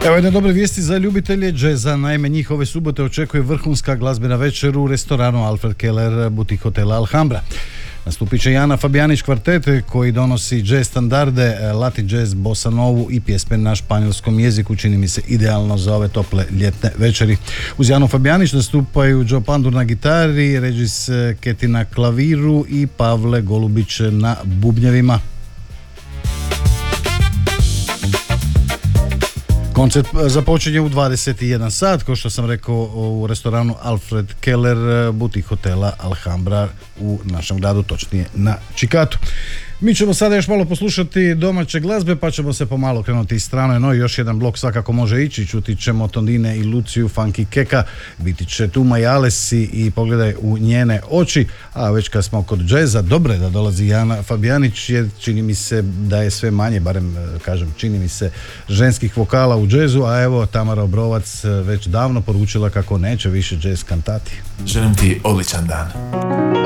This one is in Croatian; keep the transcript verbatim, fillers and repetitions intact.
Evo jedne dobre vijesti za ljubitelje džeza. Naime, njih ove subote očekuje vrhunska glazbena večer u restoranu Alfred Keller butik hotela Alhambra. Nastupit će Jana Fabijanić kvartet koji donosi džez standarde, latin džez, bossa novu i pjesme na španjolskom jeziku. Čini mi se idealno za ove tople ljetne večeri. Uz Janu Fabijanić nastupaju Joe Pandur na gitari, Regis Keti na klaviru i Pavle Golubić na bubnjevima. Koncert započinje u dvadeset jedan sat, kao što sam rekao, u restoranu Alfred Keller butik hotela Alhambra u našem gradu, točnije na Čikatu. Mi ćemo sada još malo poslušati domaće glazbe, pa ćemo se pomalo krenuti strano, no još jedan blok svakako može ići. Čuti ćemo Tondine i Luciju, Funky Keka, biti će tu Maja Alesi i Pogledaj u njene oči. A već kad smo kod džeza, dobro je da dolazi Jana Fabijanić, jer čini mi se da je sve manje, barem kažem, čini mi se ženskih vokala u džezu, a evo Tamara Obrovac već davno poručila kako neće više džez kantati. Želim ti odličan dan.